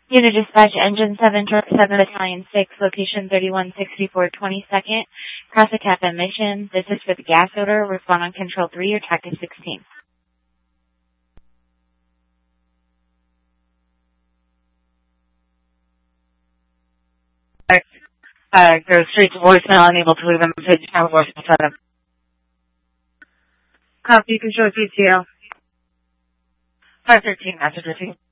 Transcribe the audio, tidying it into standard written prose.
Unit Dispatch, Engine 7, Truck 7, Battalion 6, location 3164 22nd, Cross the Tap mission. This is for the gas odor. Respond on Control 3 or track to 16. Go straight to voicemail, unable to leave a message. Have a voicemail setup. Copy, Control CTO. 513, message received.